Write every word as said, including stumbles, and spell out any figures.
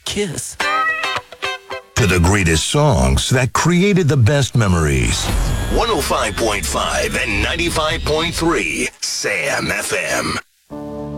kiss. To the greatest songs that created the best memories. one oh five point five and ninety-five point three Sam F M.